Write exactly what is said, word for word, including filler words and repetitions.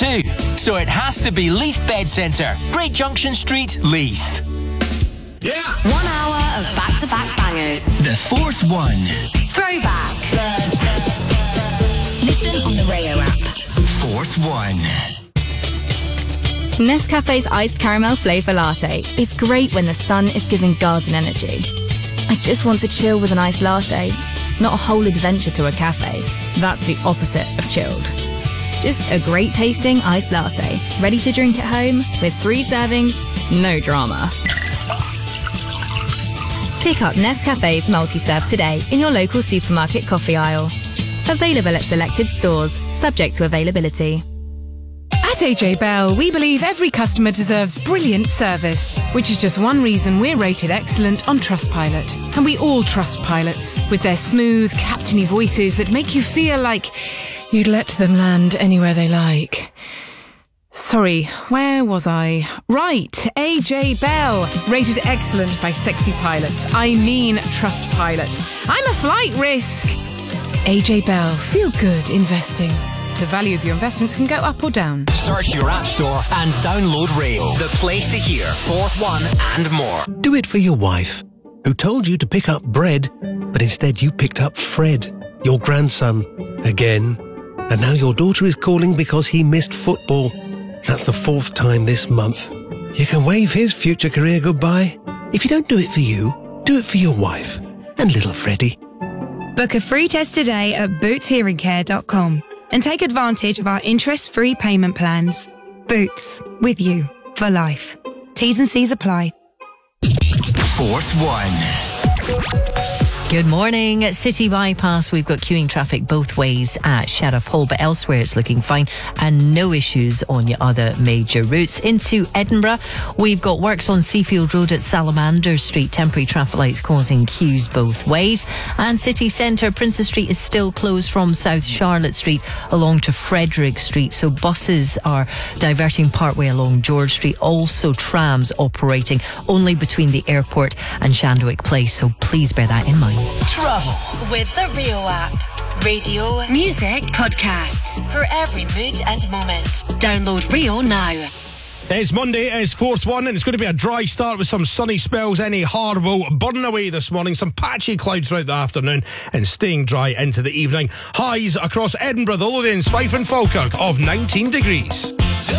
too. So it has to be Leith Bed Centre, Great Junction Street, Leith. Yeah! One hour of back-to-back bangers. The fourth one. Throwback. Listen on the Rayo app. Fourth one. Nescafe's iced caramel flavour latte is great when the sun is giving garden energy. I just want to chill with an iced latte, not a whole adventure to a cafe. That's the opposite of chilled. Just a great tasting iced latte, ready to drink at home with three servings, no drama. Pick up Nescafe's multi-serve today in your local supermarket coffee aisle. Available at selected stores, subject to availability. At A J Bell, we believe every customer deserves brilliant service, which is just one reason we're rated excellent on Trustpilot. And we all trust pilots, with their smooth, captainy voices that make you feel like you'd let them land anywhere they like. Sorry, where was I? Right, A J Bell, rated excellent by sexy pilots. I mean Trustpilot. I'm a flight risk. A J Bell, feel good investing. The value of your investments can go up or down. Search your app store and download Rayo, the place to hear Fourth One and more. Do it for your wife, who told you to pick up bread, but instead you picked up Fred, your grandson, again. And now your daughter is calling because he missed football. That's the fourth time this month. You can wave his future career goodbye. If you don't do it for you, do it for your wife and little Freddie. Book a free test today at boots hearing care dot com and take advantage of our interest-free payment plans. Boots, with you for life. T's and C's apply. Fourth one. Good morning. City Bypass, we've got queuing traffic both ways at Sheriff Hall, but elsewhere it's looking fine and no issues on your other major routes. Into Edinburgh, we've got works on Seafield Road at Salamander Street, temporary traffic lights causing queues both ways. And city centre, Princess Street is still closed from South Charlotte Street along to Frederick Street, so buses are diverting partway along George Street. Also trams operating only between the airport and Shandwick Place, so please bear that in mind. Travel with the Rayo app. Radio, music, podcasts for every mood and moment. Download Rayo now. It's Monday, it's fourth one, and it's going to be a dry start with some sunny spells. Any Harbour burn away this morning, some patchy clouds throughout the afternoon, and staying dry into the evening. Highs across Edinburgh, the Lothians, Fife and Falkirk of nineteen degrees.